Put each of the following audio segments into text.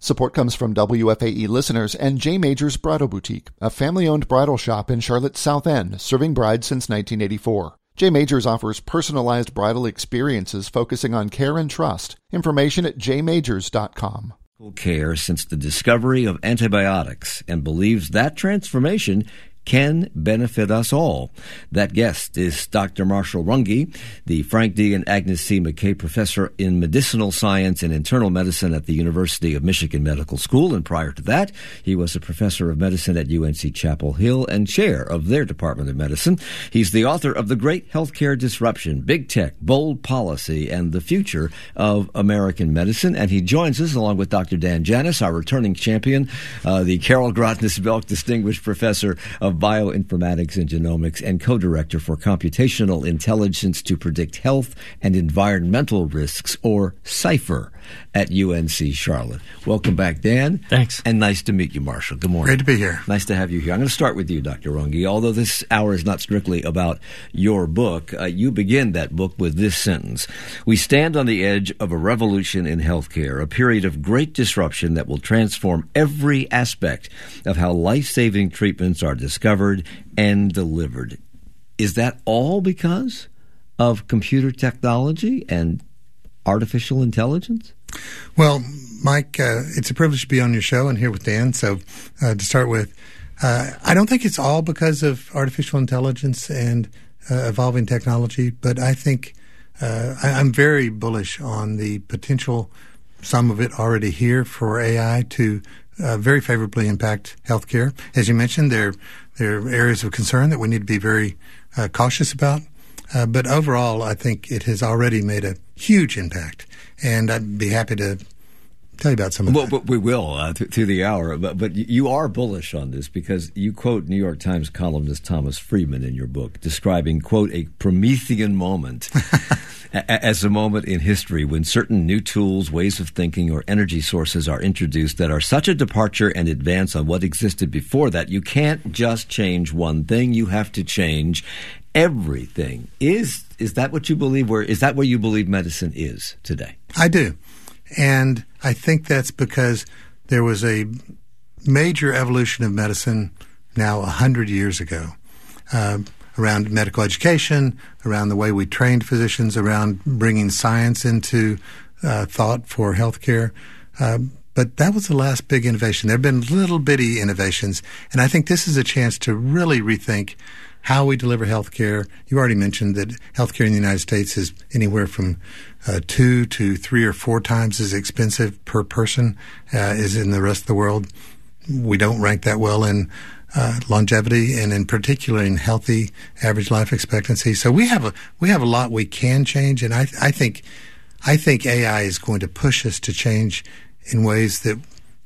Support comes from WFAE listeners and J. Majors Bridal Boutique, a family-owned bridal shop in Charlotte's South End, serving brides since 1984. J. Majors offers personalized bridal experiences focusing on care and trust. Information at jmajors.com. Care since the discovery of antibiotics and believes that transformation can benefit us all. That guest is Dr. Marshall Runge, the Frank D. and Agnes C. McKay Professor in Medicinal Science and Internal Medicine at the University of Michigan Medical School. And prior to that, he was a professor of medicine at UNC Chapel Hill and chair of their Department of Medicine. He's the author of The Great Healthcare Disruption, Big Tech, Bold Policy, and the Future of American Medicine. And he joins us along with Dr. Dan Janis, our returning champion, the Carol Grotnes-Belk Distinguished Professor of Bioinformatics and Genomics and co-director for Computational Intelligence to Predict Health and Environmental Risks, or CIPHER, at UNC Charlotte. Welcome back, Dan. Thanks. And nice to meet you, Marshall. Good morning. Great to be here. Nice to have you here. I'm going to start with you, Dr. Runge. Although this hour is not strictly about your book, you begin that book with this sentence: "We stand on the edge of a revolution in healthcare, a period of great disruption that will transform every aspect of how life-saving treatments are discovered and delivered." Is that all because of computer technology and artificial intelligence? Well, Mike, it's a privilege to be on your show and here with Dan. So to start with, I don't think it's all because of artificial intelligence and evolving technology, but I think I'm very bullish on the potential, some of it already here, for AI to very favorably impact healthcare. As you mentioned, there are areas of concern that we need to be very cautious about. But overall, I think it has already made a huge impact, and I'd be happy to tell you about some of that. Well, we will through the hour, but you are bullish on this because you quote New York Times columnist Thomas Friedman in your book, describing, quote, a Promethean moment as a moment in history when certain new tools, ways of thinking, or energy sources are introduced that are such a departure and advance on what existed before that you can't just change one thing, you have to change everything. Is that what you believe? Is that where you believe medicine is today? I do. And I think that's because there was a major evolution of medicine now 100 years ago, around medical education, around the way we trained physicians, around bringing science into thought for healthcare. But that was the last big innovation. There have been little bitty innovations, and I think this is a chance to really rethink how we deliver healthcare. You already mentioned that healthcare in the United States is anywhere from 2 to 3 or 4 times as expensive per person as in the rest of the world. We don't rank that well in longevity, and in particular in healthy average life expectancy. So we have a lot we can change, and I think AI is going to push us to change in ways that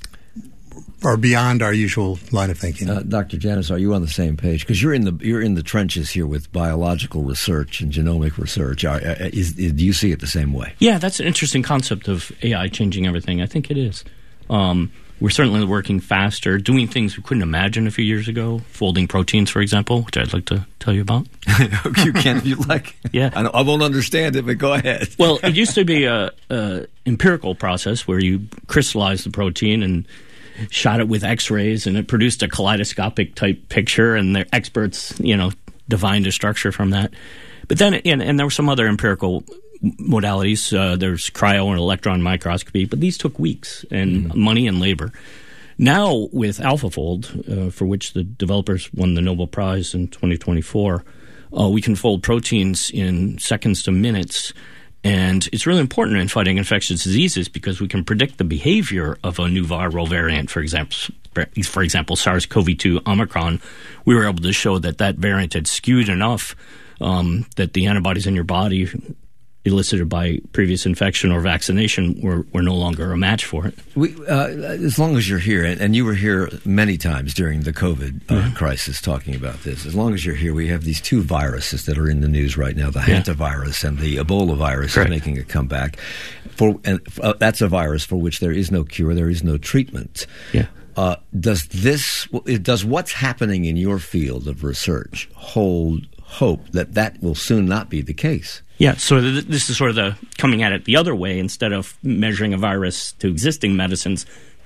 are beyond our usual line of thinking. Dr. Janis, are you on the same page? Because you're in the trenches here with biological research and genomic research. Do you see it the same way? Yeah, that's an interesting concept of AI changing everything. I think it is. We're certainly working faster, doing things we couldn't imagine a few years ago, folding proteins, for example, which I'd like to tell you about. You can, if you like. Yeah. I won't understand it, but go ahead. Well, it used to be a empirical process where you crystallized the protein and shot it with X-rays, and it produced a kaleidoscopic type picture, and the experts, divined a structure from that. But then, and there were some other empirical modalities. There's cryo and electron microscopy, but these took weeks and money and labor. Now, with AlphaFold, for which the developers won the Nobel Prize in 2024, we can fold proteins in seconds to minutes. And it's really important in fighting infectious diseases because we can predict the behavior of a new viral variant. For example, SARS-CoV-2 Omicron, we were able to show that variant had skewed enough that the antibodies in your body elicited by previous infection or vaccination were no longer a match for it. As long as you're here, and you were here many times during the COVID crisis talking about this, as long as you're here, we have these 2 viruses that are in the news right now, the hantavirus and the Ebola virus is making a comeback. That's a virus for which there is no cure, there is no treatment. Yeah. Does what's happening in your field of research hold hope that will soon not be the case? Yeah, so this is sort of the coming at it the other way. Instead of measuring a virus to existing medicines,